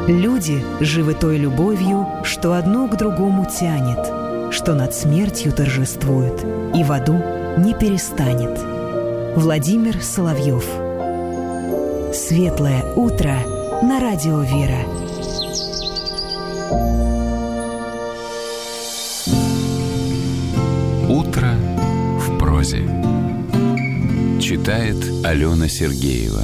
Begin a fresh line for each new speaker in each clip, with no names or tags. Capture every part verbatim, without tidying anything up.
Люди живы той любовью, что одно к другому тянет, что над смертью торжествует и в аду не перестанет. Владимир Соловьев. Светлое утро на радио «Вера».
Утро в прозе. Читает Алена Сергеева.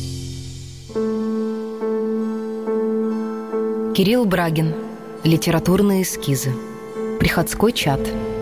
Кирилл Брагин. Литературные эскизы. Приходской чат.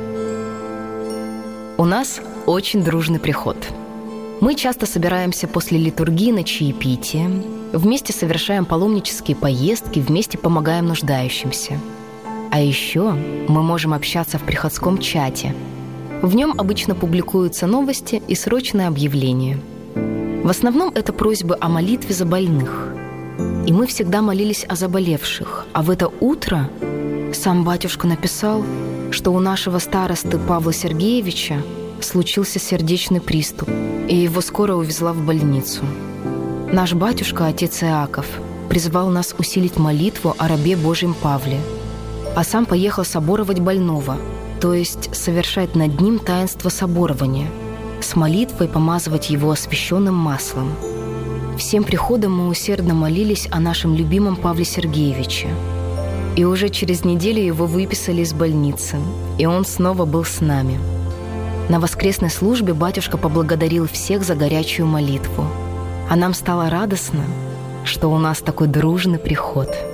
У нас очень дружный приход. Мы часто собираемся после литургии на чаепитие, вместе совершаем паломнические поездки, вместе помогаем нуждающимся. А еще мы можем общаться в приходском чате. В нем обычно публикуются новости и срочные объявления. В основном это просьбы о молитве за больных. И мы всегда молились о заболевших. А в это утро сам батюшка написал, что у нашего старосты Павла Сергеевича случился сердечный приступ, и его скоро увезла в больницу. Наш батюшка, отец Иаков, призвал нас усилить молитву о рабе Божьем Павле, а сам поехал соборовать больного, то есть совершать над ним таинство соборования, с молитвой помазывать его освященным маслом. Всем приходом мы усердно молились о нашем любимом Павле Сергеевиче. И уже через неделю его выписали из больницы, и он снова был с нами. На воскресной службе батюшка поблагодарил всех за горячую молитву. А нам стало радостно, что у нас такой дружный приход.